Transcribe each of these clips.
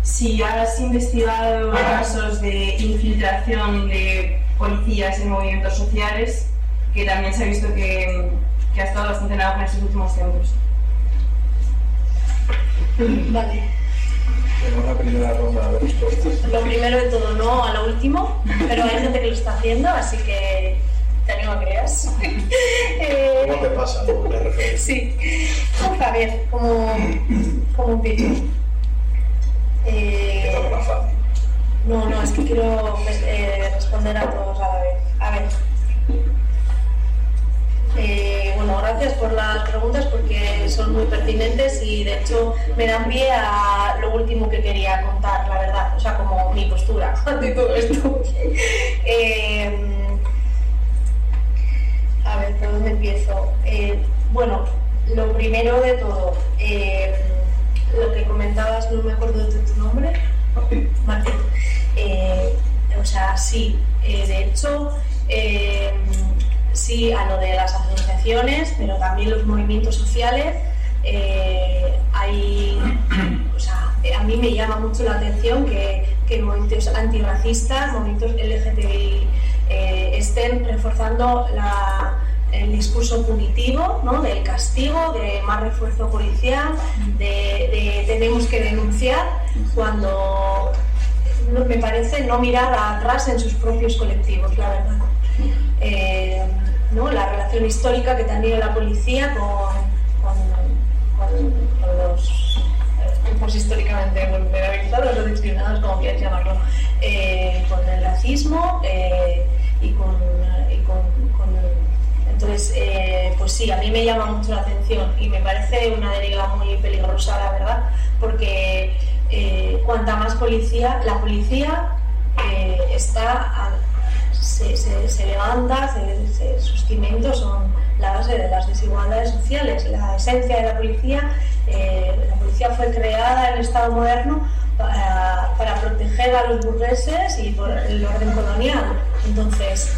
si has investigado casos de infiltración de policías en movimientos sociales, que también se ha visto que ha estado bastante en auge en estos últimos tiempos. Vale. Tenemos la primera ronda de respuestas. Lo primero de todo, no a lo último, pero hay gente que lo está haciendo, así que te animo a que veas. ¿Cómo te pasa luego la referencia? Sí. A ver, ¿cómo empiezo? Que todo más fácil. No, es que quiero responder a todos a la vez. A ver. Bueno, gracias por las preguntas porque son muy pertinentes y de hecho me dan pie a lo último que quería contar, la verdad, o sea, como mi postura ante todo esto. A ver, ¿por dónde empiezo? Bueno, lo primero de todo, lo que comentabas, no me acuerdo de tu nombre. Martín. O sea, sí, de hecho, sí a lo de las asociaciones, pero también los movimientos sociales. O sea, a mí me llama mucho la atención que movimientos antirracistas, movimientos LGTBI, estén reforzando el discurso punitivo, ¿no? Del castigo, de más refuerzo policial, de tenemos que denunciar, cuando me parece no mirar atrás en sus propios colectivos, la verdad. ¿No? La relación histórica que ha tenido la policía con los grupos históricamente vulnerabilizados o discriminados, como quieras llamarlo, con el racismo y con entonces, pues sí, a mí me llama mucho la atención y me parece una deriva muy peligrosa, la verdad, porque cuanta más policía, la policía se levanta, sus cimientos son la base de las desigualdades sociales. La esencia de la policía fue creada en el Estado moderno para proteger a los burgueses y por el orden colonial. Entonces,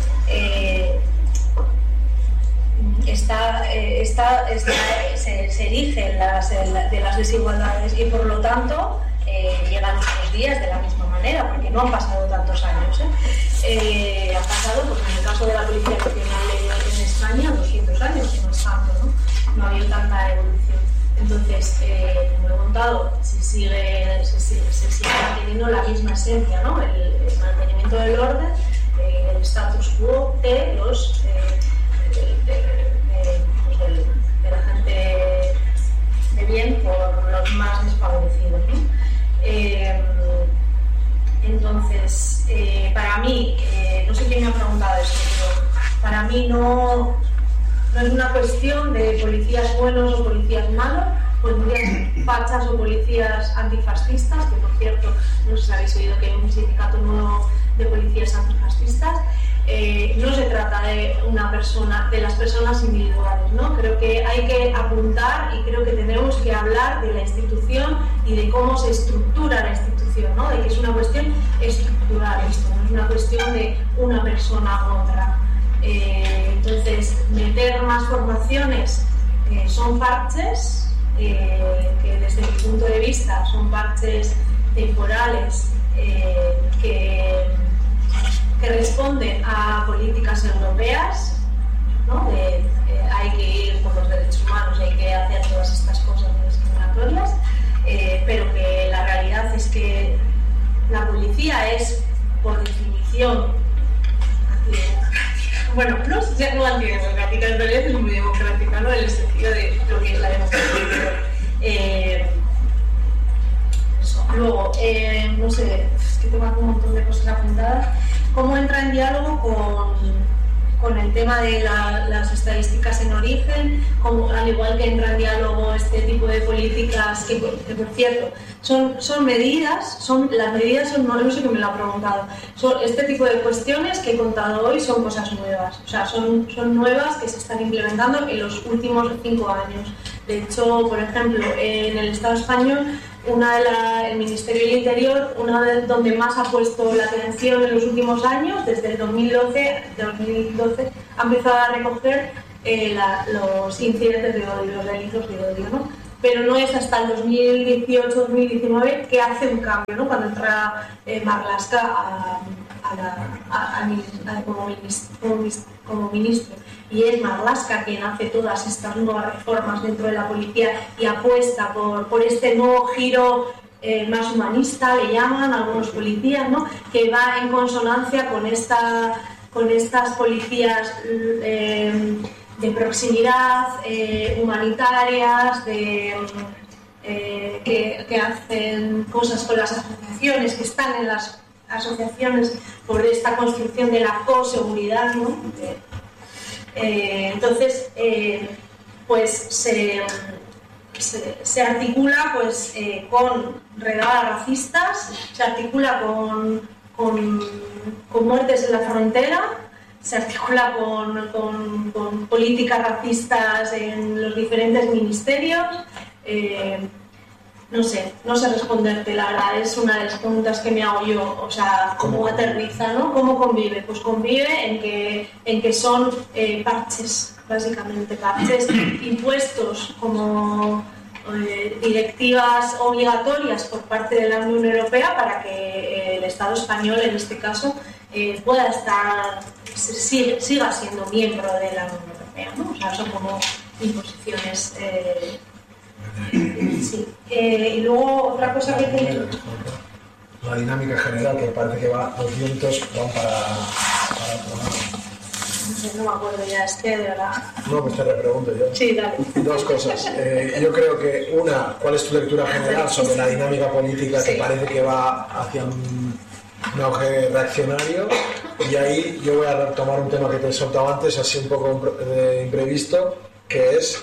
se erigen de las desigualdades y por lo tanto llegan nuestros días de la misma manera, porque no han pasado tantos años. Han pasado, pues en el caso de la Policía Nacional en España, 200 años, que no es tanto, no ha habido tanta evolución. Entonces, como he contado, se sigue manteniendo la misma esencia, ¿no? El mantenimiento del orden, el status quo de la gente de bien por los más desfavorecidos, ¿no? Entonces, para mí, no sé quién me ha preguntado esto, pero para mí no es una cuestión de policías buenos o policías malos, policías fachas o policías antifascistas, que por cierto, no sé si habéis oído que hay un sindicato nuevo de policías antifascistas. No se trata de las personas individuales, ¿no? Creo que hay que apuntar y creo que tenemos que hablar de la institución y de cómo se estructura la institución, ¿no? De que es una cuestión estructural esto, no es una cuestión de una persona u otra. Entonces, meter más formaciones son parches que desde mi punto de vista son parches temporales que responden a políticas europeas, ¿no? Hay que ir por los derechos humanos, hay que hacer todas estas cosas discriminatorias, pero que la realidad es que la policía es, por definición, bueno, no antidemocrática, en realidad es muy democrática, ¿no? En el sentido de lo que es la democracia. Luego, no sé, es que tengo un montón de cosas apuntadas. ¿Cómo entra en diálogo con el tema de las estadísticas en origen? Al igual que entra en diálogo este tipo de políticas que por cierto, son medidas, las medidas son, no sé que me lo ha preguntado, este tipo de cuestiones que he contado hoy son cosas nuevas, o sea, son nuevas que se están implementando en los últimos 5 años. De hecho, por ejemplo, en el Estado español, el Ministerio del Interior, donde más ha puesto la atención en los últimos años, desde el 2012 ha empezado a recoger los incidentes de odio, los delitos de odio, ¿no? pero no es hasta el 2018-2019 que hace un cambio, ¿no? Cuando entra Marlaska como ministro. Y es Marlaska quien hace todas estas nuevas reformas dentro de la policía y apuesta por este nuevo giro más humanista, le llaman algunos policías, ¿no? Que va en consonancia con estas policías de proximidad, humanitarias, que hacen cosas con las asociaciones, que están en las asociaciones por esta construcción de la coseguridad, ¿no? Entonces, pues se articula pues, con redadas racistas, se articula con muertes en la frontera, se articula con políticas racistas en los diferentes ministerios. No sé responderte, la verdad, es una de las preguntas que me hago yo, o sea, ¿cómo aterriza, ¿no? ¿Cómo convive? Pues convive en que son parches, básicamente parches impuestos como directivas obligatorias por parte de la Unión Europea para que el Estado español, en este caso, pueda siga siendo miembro de la Unión Europea, ¿no? O sea, son como imposiciones. Sí. Y luego otra cosa que tengo. La dinámica general, que parece que los vientos van para otro lado. No sé, no me acuerdo ya, es que de verdad. No, pues te repregunto yo. Sí, dale. Dos cosas. Yo creo que una, ¿cuál es tu lectura general sobre la dinámica política que parece que va hacia un auge reaccionario? Y ahí yo voy a retomar un tema que te he soltado antes, así un poco imprevisto, que es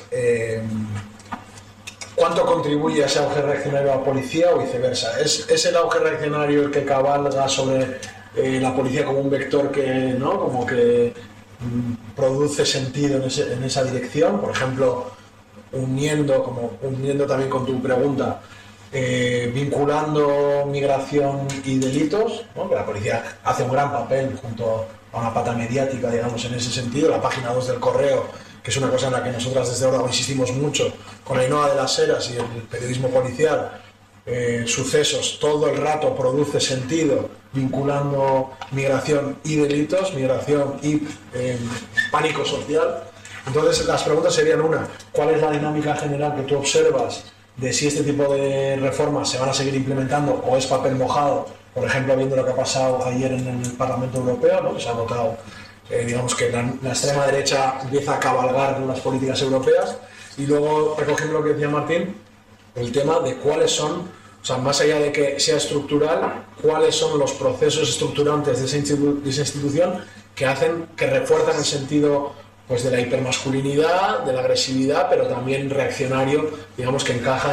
¿cuánto contribuye a ese auge reaccionario a la policía o viceversa? ¿Es el auge reaccionario el que cabalga sobre la policía como un vector que, ¿no? Como que produce sentido en esa dirección? Por ejemplo, uniendo también con tu pregunta, vinculando migración y delitos, ¿no? Que la policía hace un gran papel junto a una pata mediática, digamos, en ese sentido. La página 2 del Correo, que es una cosa en la que nosotras desde Órdago insistimos mucho, con Ainhoa de las Heras y el periodismo policial, sucesos, todo el rato produce sentido vinculando migración y delitos, migración y pánico social. Entonces las preguntas serían una, ¿cuál es la dinámica general que tú observas de si este tipo de reformas se van a seguir implementando o es papel mojado? Por ejemplo, viendo lo que ha pasado ayer en el Parlamento Europeo, ¿no? Que se ha votado, digamos que la extrema derecha empieza a cabalgar las políticas europeas. Y luego, recogiendo lo que decía Martín, el tema de cuáles son, o sea, más allá de que sea estructural, cuáles son los procesos estructurantes de esa institución que refuerzan el sentido, pues, de la hipermasculinidad, de la agresividad, pero también reaccionario, digamos, que encaja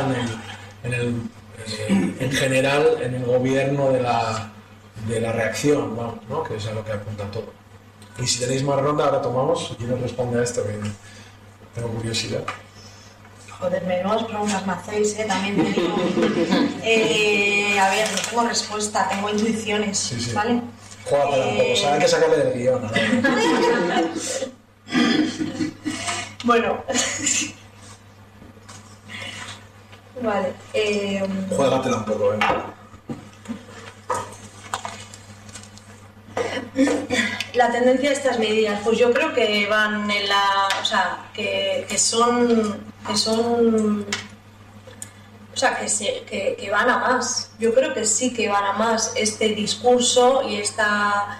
en general en el gobierno de la reacción, ¿no? Que es a lo que apunta todo. Y si tenéis más ronda, ahora tomamos y nos responde a esto, que tengo curiosidad. Joder, menudas preguntas me hacéis, también te digo. A ver, no tengo respuesta, tengo intuiciones, sí. ¿Vale? Júgatela un poco, saben que sacarle del guión, ¿no? Bueno. Vale. Juégatela un poco, La tendencia de estas medidas, pues yo creo que van en la, o sea, que van a más. Yo creo que sí que van a más este discurso y esta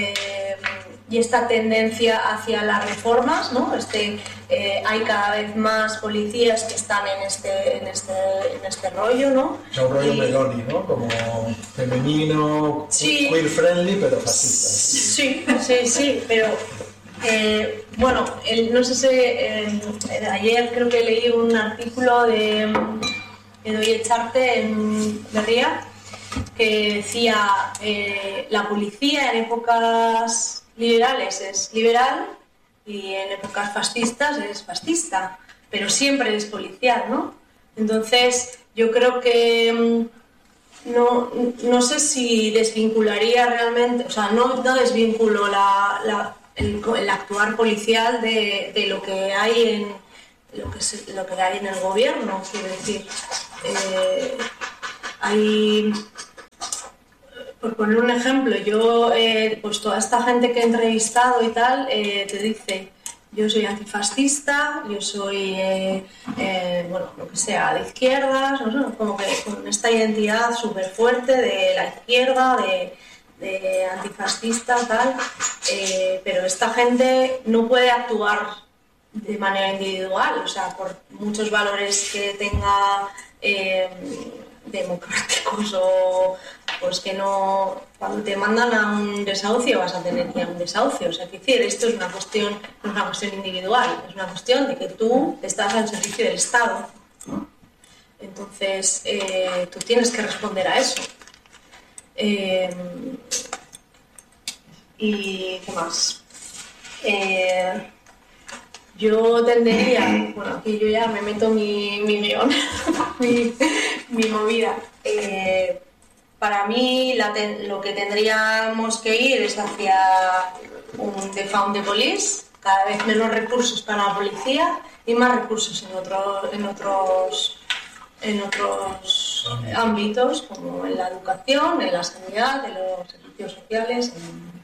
tendencia hacia las reformas, ¿no? Hay cada vez más policías que están en este rollo, ¿no? O sea, un rollo Meloni, ¿no? Como femenino, sí, queer friendly, pero fascista. Sí, pero bueno, no sé si ayer creo que leí un artículo de Edoy Echarte en Berria que decía la policía en épocas liberales es liberal y en épocas fascistas es fascista, pero siempre es policial, ¿no? Entonces yo creo que no sé si desvincularía realmente, o sea, no desvinculo el actuar policial de lo que hay lo que hay en el gobierno. Quiero decir, hay, por poner un ejemplo, yo, pues toda esta gente que he entrevistado y tal, te dice: yo soy antifascista, yo soy, bueno, lo que sea, de izquierdas, no sé, como que con esta identidad súper fuerte de la izquierda, de antifascista, tal, pero esta gente no puede actuar de manera individual, o sea, por muchos valores que tenga democráticos o pues que no, cuando te mandan a un desahucio vas a tener que ir a un desahucio. O sea, que decir, esto es una cuestión, no es una cuestión individual, es una cuestión de que tú estás al servicio del Estado, ¿no? Entonces, tú tienes que responder a eso. ¿Y qué más? Yo tendería, bueno, aquí yo ya me meto mi guión, mi movida. Para mí lo que tendríamos que ir es hacia un defund the police, cada vez menos recursos para la policía y más recursos en otros ámbitos, como en la educación, en la sanidad, en los servicios sociales,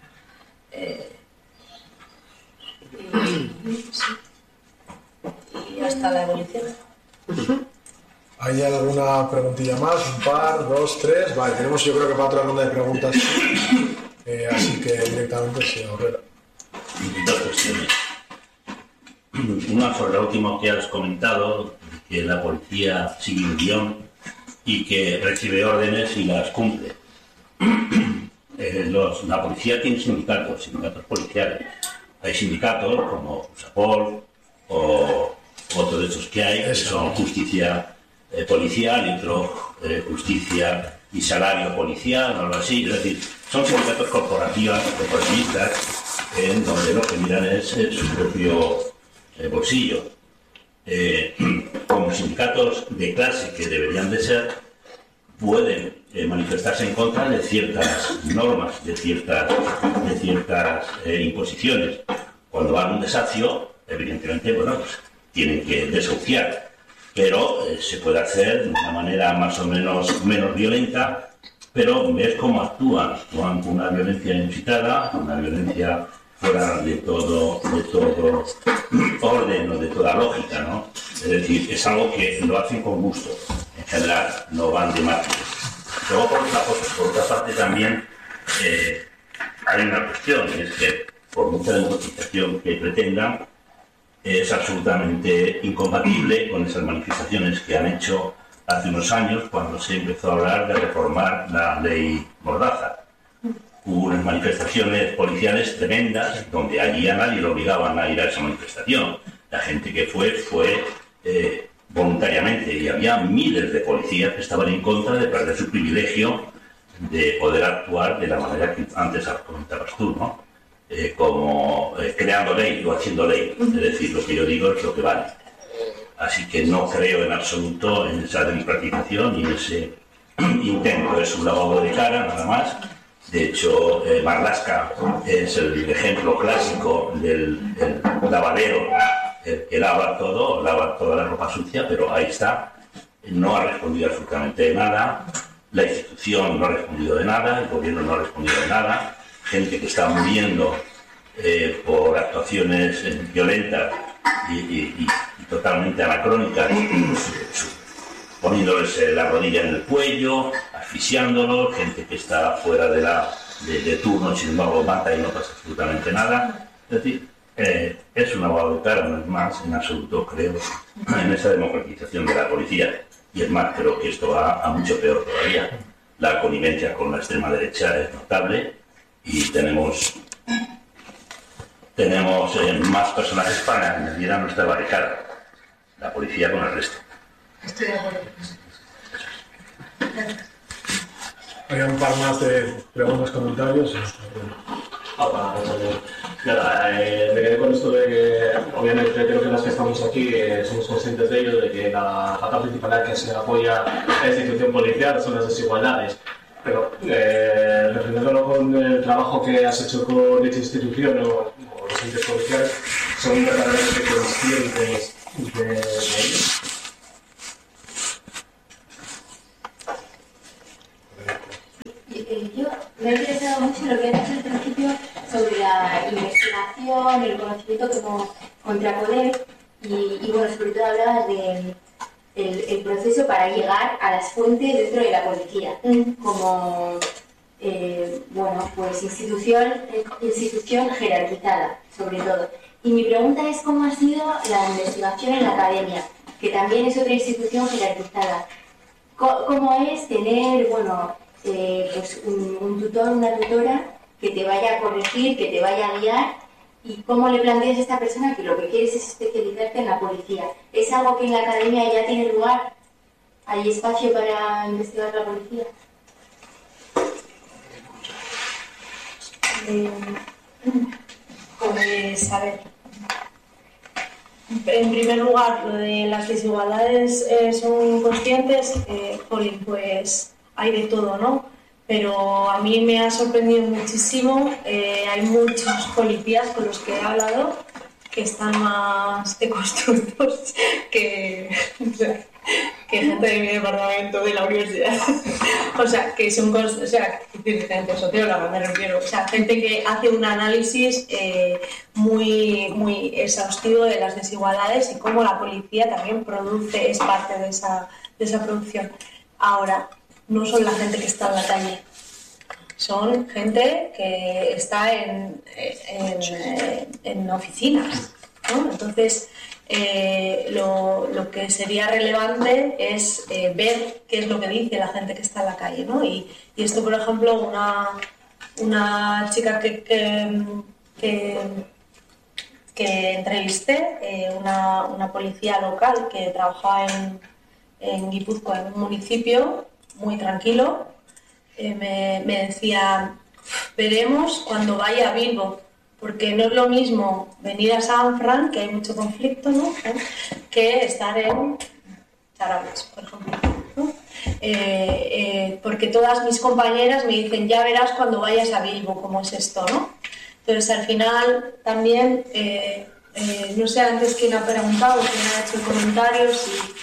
y hasta la evolución. ¿Hay alguna preguntilla más? ¿Un par? ¿Dos? ¿Tres? Vale, tenemos yo creo que para otra ronda de preguntas. Así que directamente sí, Herrera. Dos cuestiones. Una sobre lo último que has comentado, que la policía sigue un guión y que recibe órdenes y las cumple. La policía tiene sindicatos policiales. Hay sindicatos como USAPOL o otros de esos que hay, que son justicia policial y otro justicia y salario policial, o algo así. Es decir, son sindicatos corporativistas en donde lo que miran es su propio bolsillo. Como sindicatos de clase que deberían de ser, pueden manifestarse en contra de ciertas normas, de ciertas imposiciones. Cuando van a un desahucio, evidentemente, bueno, pues tienen que desahuciar, pero se puede hacer de una manera más o menos violenta, pero ves cómo actúan con una violencia inusitada, una violencia fuera de todo orden o de toda lógica, ¿no? Es decir, es algo que lo hacen con gusto, en general, no van de mártires. Luego, por otra parte, también hay una cuestión, y es que por mucha democratización que pretendan, es absolutamente incompatible con esas manifestaciones que han hecho hace unos años cuando se empezó a hablar de reformar la ley Mordaza. Hubo unas manifestaciones policiales tremendas donde allí a nadie lo obligaban a ir a esa manifestación. La gente que fue voluntariamente, y había miles de policías que estaban en contra de perder su privilegio de poder actuar de la manera que antes comentabas tú, ¿no? Como creando ley o haciendo ley. Es decir, lo que yo digo es lo que vale. Así que no creo en absoluto en esa democratización y en ese intento. Es un lavado de cara, nada más. De hecho, Marlaska es el ejemplo clásico del lavadero, que lava toda la ropa sucia, pero ahí está. No ha respondido absolutamente de nada. La institución no ha respondido de nada, el gobierno no ha respondido de nada. Gente que está muriendo por actuaciones violentas y totalmente anacrónicas, poniéndoles la rodilla en el cuello, asfixiándolos, gente que está fuera de turno, sin embargo mata y no pasa absolutamente nada. Es decir, es una lavado de cara, no es más, en absoluto creo en esa democratización de la policía. Y es más, creo que esto va a mucho peor todavía. La connivencia con la extrema derecha es notable. Y tenemos más personajes para añadir a nuestra barricada, la policía con el resto. Estoy de acuerdo. Hay un par más de preguntas, comentarios. Nada, me quedé con esto de que, obviamente, creo que las que estamos aquí somos conscientes de ello, de que la pata principal a la que se apoya la institución policial son las desigualdades. Pero, relacionándolo con el trabajo que has hecho con dicha institución o los entes policiales, son verdaderamente conscientes de ellos. Yo me he interesado mucho en lo que has dicho al principio sobre la investigación, el conocimiento como contrapoder y bueno, sobre todo hablabas de el proceso para llegar a las fuentes dentro de la policía, como bueno, pues institución jerarquizada, sobre todo. Y mi pregunta es cómo ha sido la investigación en la academia, que también es otra institución jerarquizada. ¿Cómo es tener, bueno, pues un tutor, una tutora que te vaya a corregir, que te vaya a guiar? ¿Y cómo le planteas a esta persona que lo que quieres es especializarte en la policía? ¿Es algo que en la academia ya tiene lugar? ¿Hay espacio para investigar la policía? Pues, a ver, en primer lugar, lo de las desigualdades son conscientes, Colin, pues hay de todo, ¿no? Pero a mí me ha sorprendido muchísimo, hay muchos policías con los que he hablado que están más deconstruidos que gente de mi departamento de la universidad. O sea, que son gente socióloga, me refiero. O sea, gente que hace un análisis muy exhaustivo de las desigualdades y cómo la policía también es parte de esa producción. Ahora, no son la gente que está en la calle, son gente que está en oficinas, ¿no? Entonces, lo que sería relevante es ver qué es lo que dice la gente que está en la calle, ¿no? Y esto, por ejemplo, una chica que entrevisté, una policía local que trabajaba en Guipúzcoa, en un municipio muy tranquilo, me decía, veremos cuando vaya a Bilbo, porque no es lo mismo venir a San Fran, que hay mucho conflicto, ¿no?, que estar en Charables, por ejemplo, ¿no? Porque todas mis compañeras me dicen, ya verás cuando vayas a Bilbo cómo es esto, ¿no? Entonces, al final, también, no sé antes quién ha preguntado, quién ha hecho comentarios,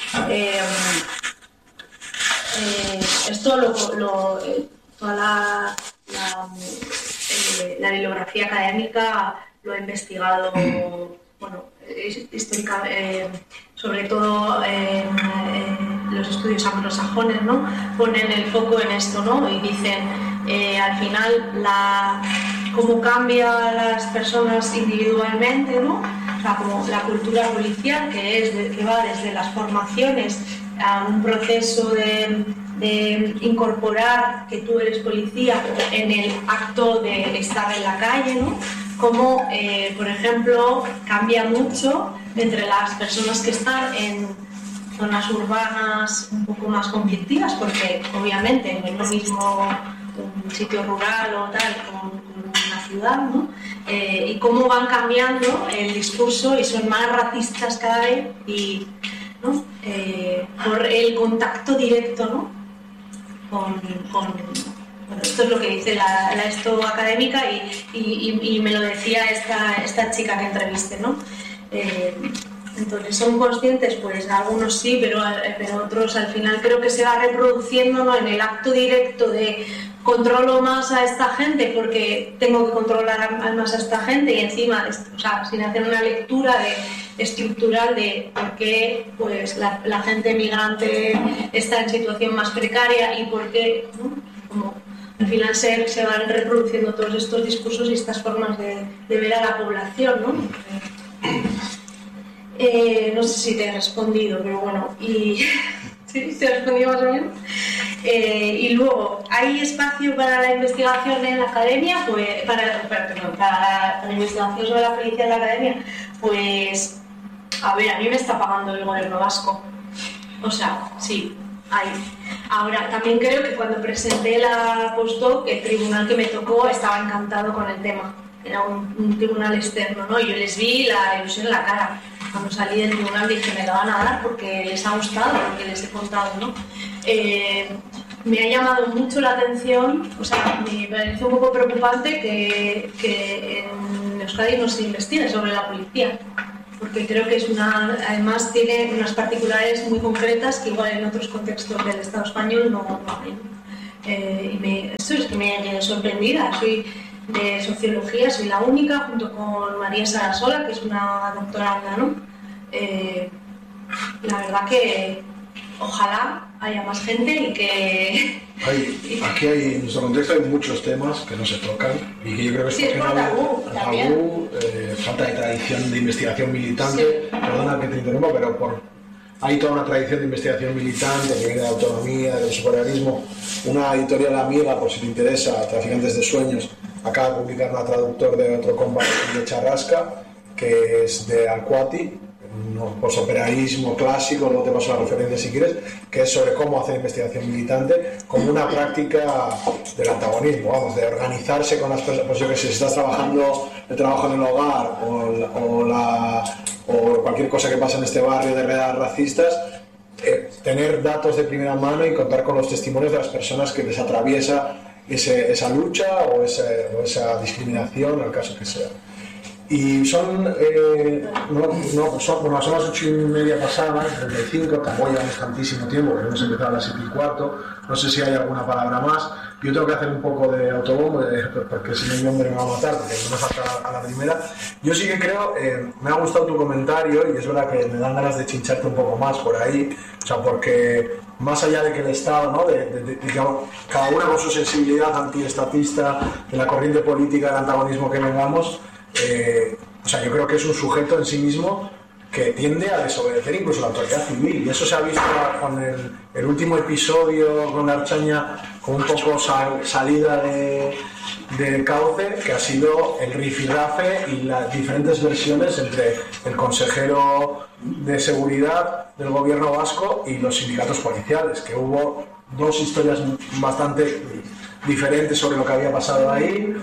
esto toda la bibliografía académica lo he investigado, bueno, histórica, sobre todo los estudios anglosajones, ¿no? Ponen el foco en esto, ¿no? Y dicen, al final, cómo cambia a las personas individualmente, ¿no? O sea, como la cultura policial, que va desde las formaciones a un proceso de incorporar que tú eres policía en el acto de estar en la calle, ¿no? Como, por ejemplo, cambia mucho entre las personas que están en zonas urbanas un poco más conflictivas, porque obviamente no es lo mismo un sitio rural o tal con una ciudad, ¿no? Y cómo van cambiando el discurso y son más racistas cada vez, y ¿no? Por el contacto directo, ¿no? Bueno, esto es lo que dice la esto académica, y me lo decía esta chica que entrevisté, ¿no? Entonces, ¿son conscientes? Pues algunos sí, pero otros al final creo que se va reproduciendo, ¿no? En el acto directo de controlo más a esta gente porque tengo que controlar más a esta gente, y encima, o sea, sin hacer una lectura estructural de por qué pues, la gente migrante está en situación más precaria y por qué, ¿no? Como al final se van reproduciendo todos estos discursos y estas formas de ver a la población, ¿no? No sé si te he respondido, pero bueno, y sí, te he respondido más o menos. Y luego, ¿hay espacio para la investigación en la academia? Pues, para la investigación sobre la policía en la academia, pues, a ver, a mí me está pagando el gobierno vasco. O sea, sí, hay. Ahora, también creo que cuando presenté la postdoc, el tribunal que me tocó estaba encantado con el tema. Era un tribunal externo, ¿no? Y yo les vi la ilusión en la cara. Cuando salí del tribunal dije, me la van a dar porque les ha gustado lo que les he contado, ¿no? Me ha llamado mucho la atención, o sea, me parece un poco preocupante que en Euskadi no se investigue sobre la policía. porque creo que además tiene unas particularidades muy concretas que igual en otros contextos del Estado español no hay. Esto es que me quedé sorprendida. Soy de sociología, soy la única, junto con María Sarasola, que es una doctoranda, ¿no? La verdad que ojalá haya más gente y que... Aquí en nuestro contexto hay muchos temas que no se tocan y que yo creo que sí, es por tabú, tabú, falta de tradición de investigación militante. Sí. Perdona que te interrumpa, pero hay toda una tradición de investigación militante que viene de autonomía, del superialismo. Una editorial amiga, por si te interesa, Traficantes de Sueños, acaba de publicar una traductor de otro compañero de Charrasca, que es de Alcuati, posoperaísmo clásico, luego te paso la referencia si quieres, que es sobre cómo hacer investigación militante como una práctica del antagonismo, vamos, de organizarse con las personas. Pues yo que sé, si estás trabajando el trabajo en el hogar o cualquier cosa que pasa en este barrio de redes racistas, tener datos de primera mano y contar con los testimonios de las personas que les atraviesa esa lucha o esa discriminación, el caso que sea. Y son las 8:30 pasadas, 35, tampoco llevamos tantísimo tiempo, que hemos empezado a las 7:15, no sé si hay alguna palabra más. Yo tengo que hacer un poco de autobombo, porque si no mi hombre me va a matar, porque no me falta a la primera. Yo sí que creo, me ha gustado tu comentario y es verdad que me dan ganas de chincharte un poco más por ahí, o sea, porque más allá de que el Estado, ¿no? de cada uno con su sensibilidad antiestatista, de la corriente política, del antagonismo que vengamos, o sea, yo creo que es un sujeto en sí mismo que tiende a desobedecer incluso la autoridad civil, y eso se ha visto con el último episodio con la Archaña, con un poco salida del cauce, que ha sido el rifirrafe y las diferentes versiones entre el consejero de seguridad del gobierno vasco y los sindicatos policiales, que hubo dos historias bastante diferentes sobre lo que había pasado ahí.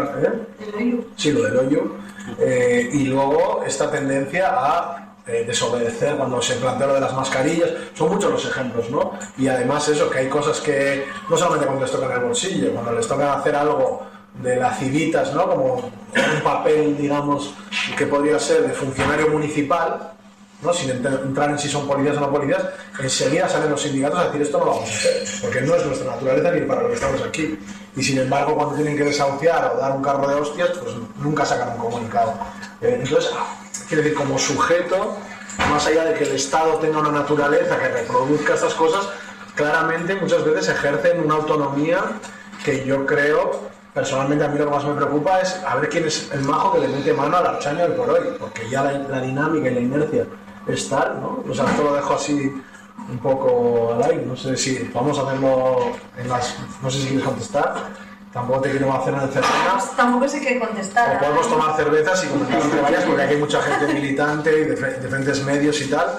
Sí, lo del hoyo. Y luego esta tendencia a desobedecer cuando se plantea lo de las mascarillas. Son muchos los ejemplos, ¿no? Y además eso, que hay cosas que no solamente cuando les tocan el bolsillo, cuando les toca hacer algo de las civitas, ¿no? Como un papel, digamos, que podría ser de funcionario municipal, ¿no? Sin entrar en si son policías o no policías, enseguida salen los sindicatos a decir esto no lo vamos a hacer, porque no es nuestra naturaleza ni para lo que estamos aquí. Y sin embargo, cuando tienen que desahuciar o dar un carro de hostias, pues nunca sacan un comunicado. Entonces, quiero decir, como sujeto, más allá de que el Estado tenga una naturaleza que reproduzca estas cosas, claramente muchas veces ejercen una autonomía que yo creo, personalmente a mí lo que más me preocupa es a ver quién es el majo que le mete mano a la Archaña hoy por hoy, porque ya la dinámica y la inercia es tal, ¿no? O sea, esto lo dejo así un poco al aire, no sé si vamos a hacerlo no sé si quieres contestar, tampoco te quiero hacer una cerveza. Tampoco sé qué contestar. O podemos tomar cervezas y comentar entre varias, porque aquí hay mucha gente militante y de diferentes medios y tal.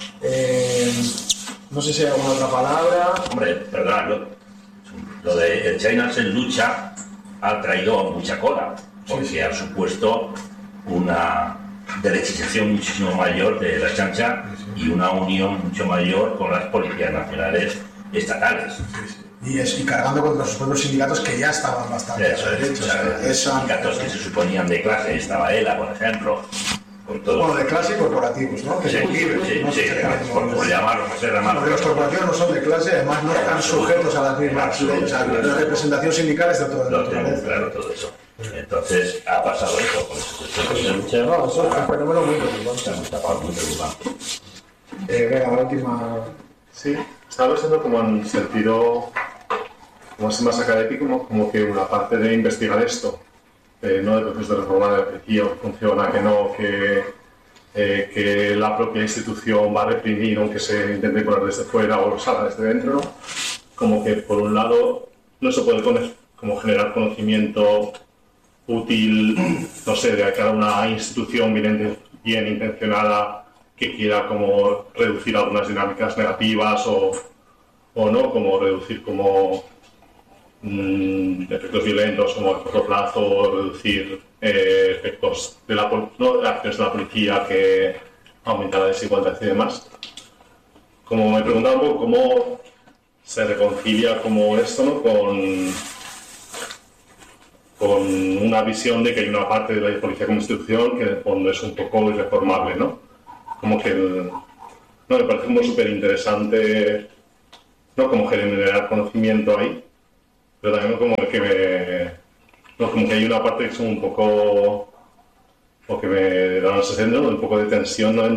No sé si hay alguna otra palabra. Hombre, perdón, lo de el China en lucha ha traído mucha cola, porque ha supuesto una derechización muchísimo mayor de la chancha y una unión mucho mayor con las policías nacionales estatales. Y cargando contra sus propios sindicatos que ya estaban bastante derechos. Sindicatos que se suponían de clase, estaba ELA, por ejemplo. Bueno, de clase y corporativos, ¿no? Que sí, por llamarlos, porque los corporativos no son de clase, además no están sujetos a las mismas leyes. O sea, la representación sindical es de otra naturaleza. Claro, todo eso. Entonces ha pasado eso, por eso No, eso es un fenómeno muy preocupante. Venga, la última. Sí, estaba pensando como en sentido más académico, como que una parte de investigar esto, no del proceso de reforma de la policía, funciona, que no, que la propia institución va a reprimir aunque se intente poner desde fuera o salga desde dentro, ¿no? Como que por un lado no se puede como generar conocimiento útil, no sé, de cada una institución bien intencionada que quiera como reducir algunas dinámicas negativas o no, como reducir como efectos violentos como a corto plazo, reducir efectos de acciones de la policía que aumenta la desigualdad y demás. Como me preguntaba un poco cómo se reconcilia como esto, ¿no? con una visión de que hay una parte de la policía como institución que en el fondo es un poco irreformable, ¿no? Como que no, me parece como súper interesante, ¿no? Como generar conocimiento ahí, pero también como que como que hay una parte que es un poco, o que me da una sensación, ¿no? Un poco de tensión, ¿no?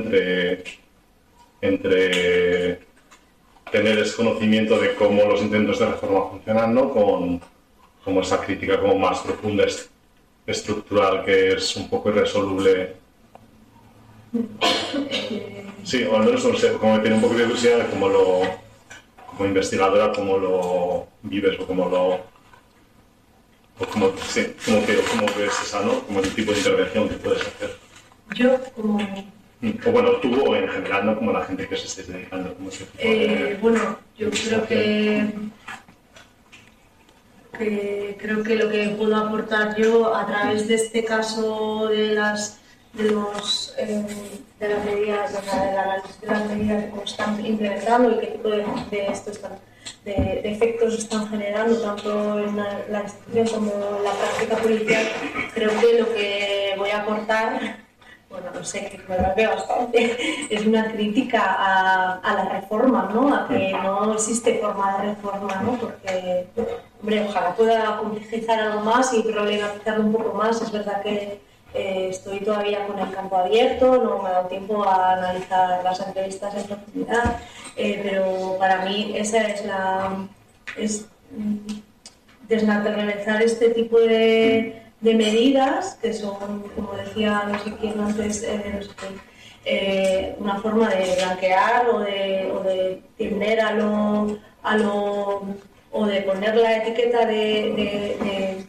entre tener ese conocimiento de cómo los intentos de reforma funcionan, ¿no? Con como esa crítica como más profunda, estructural, que es un poco irresoluble. Sí, o al menos no sé, como que tiene un poco de curiosidad de cómo como investigadora, cómo lo vives o cómo lo... O como ves esa, ¿no? Como el tipo de intervención que puedes hacer. Yo como... O bueno, tú o en general, ¿no? Como la gente que se esté dedicando. Como bueno, yo creo que lo que puedo aportar yo a través de este caso de las medidas, de las medidas que están implementando y qué tipo de efectos están generando tanto en la institución como en la práctica policial, creo que lo que voy a aportar, bueno, no sé, que me lo veo bastante, es una crítica a la reforma, ¿no? A que no existe forma de reforma, ¿no? Porque, hombre, ojalá pueda complejizar algo más y problematizarlo un poco más. Es verdad que estoy todavía con el campo abierto, no me ha dado tiempo a analizar las entrevistas en profundidad, pero para mí esa es desnaturalizar este tipo de medidas que son, como decía no sé quién antes, una forma de blanquear o de tender o de poner la etiqueta de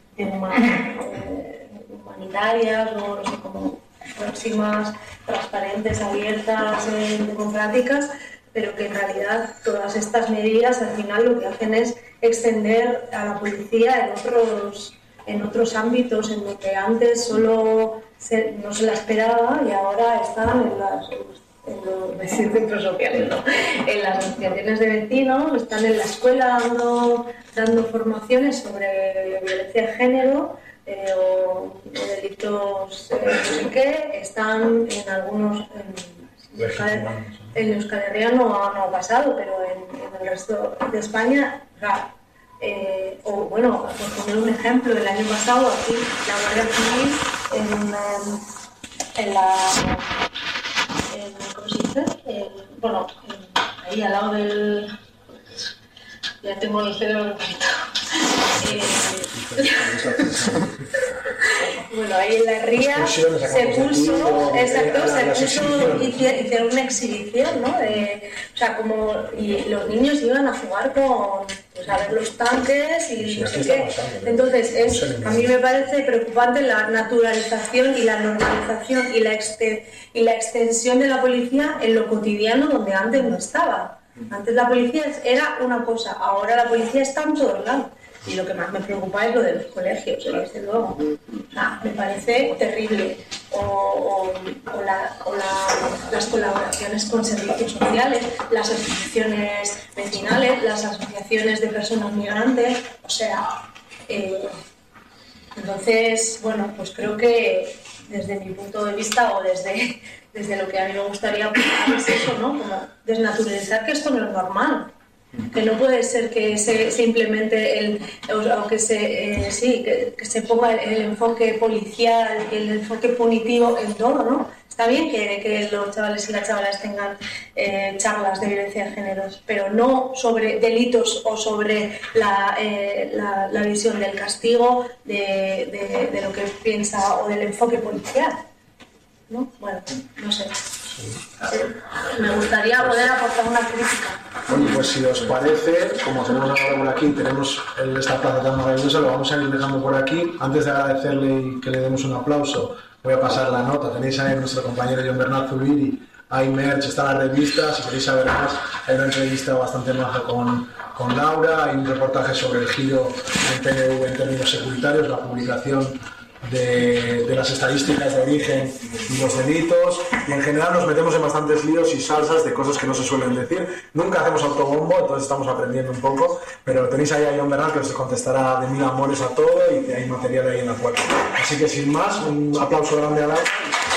humanitarias o no sé, como próximas, transparentes, abiertas, democráticas, pero que en realidad todas estas medidas al final lo que hacen es extender a la policía en otros ámbitos en los que antes solo no se la esperaba y ahora están en los centros sociales, ¿no? En las asociaciones de vecinos, están en la escuela dando formaciones sobre violencia de género o delitos no sé qué, están en algunos... En Euskal Herria no ha pasado, pero en el resto de España... o bueno, por poner un ejemplo, el año pasado aquí la Guardia Civil ¿cómo se dice? Ahí al lado del... Ya tengo el cerebro repleto. Bueno, ahí en la ría se puso, hicieron una exhibición, ¿no? O sea, y los niños iban a jugar a ver los tanques y no sé qué. Entonces, a mí me parece preocupante la naturalización y la normalización y la extensión de la policía en lo cotidiano donde antes no estaba. Antes la policía era una cosa, ahora la policía está en todos lados. Y lo que más me preocupa es lo de los colegios, desde luego. O sea, me parece terrible. O las colaboraciones con servicios sociales, las asociaciones vecinales, las asociaciones de personas migrantes. O sea, entonces, bueno, pues creo que desde mi punto de vista o desde lo que a mí me gustaría apuntar es eso, ¿no? Como desnaturalizar que esto no es normal. Que no puede ser que se implemente que se ponga el enfoque policial, el enfoque punitivo en todo, ¿no? Está bien que los chavales y las chavalas tengan charlas de violencia de géneros, pero no sobre delitos o sobre la visión del castigo, de lo que piensa o del enfoque policial, ¿no? Bueno, no sé. Me gustaría poder aportar una crítica. Bueno, pues si os parece, como tenemos ahora por aquí, tenemos esta plaza tan maravillosa, lo vamos a ir dejando por aquí. Antes de agradecerle y que le demos un aplauso, voy a pasar la nota. Tenéis ahí a nuestro compañero John Bernat Zubiri, hay merch, está la revista, si queréis saber más, hay una entrevista bastante maja con Laura, hay un reportaje sobre el giro del PNV en términos securitarios, la publicación de las estadísticas de origen y los delitos, y en general nos metemos en bastantes líos y salsas de cosas que no se suelen decir. Nunca hacemos autobombo, entonces estamos aprendiendo un poco, pero tenéis ahí a John Bernal que os contestará de mil amores a todo y hay material ahí en la puerta. Así que sin más, un aplauso grande a la...